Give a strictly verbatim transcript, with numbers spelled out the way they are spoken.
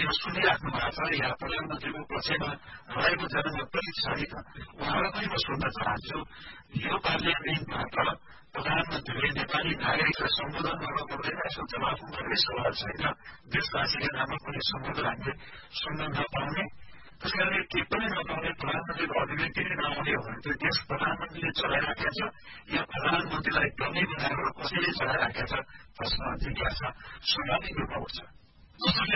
यो सुनिराख्नु भएको छ यहाँ प्रधानमन्त्रीको पक्षमा रहेको जनमत पनि छैन। उहाँलाई पनि म सोध्न चाहन्छु, यो पार्लियामेन्टबाट प्रधानमन्त्रीले नेपाली नागरिकलाई सम्बोधन गर्न पर्दैन, यसको जवाफ गर्नै सवाल छैन। देशवासीका नाममा पनि सम्बोधन हामीले सुन्न नपाउने, त्यसकारणले के पनि नपाउने प्रधानमन्त्रीको अभिव्यक्ति नै नआउने हो भने त्यो देश प्रधानमन्त्रीले चलाइराखेको छ या प्रधानमन्त्रीलाई डमी बनाएर कसैले चलाइराखेको छ, प्रश्न जिज्ञासा स्वाभाविक रूपमा उठ्छ। दोस्रो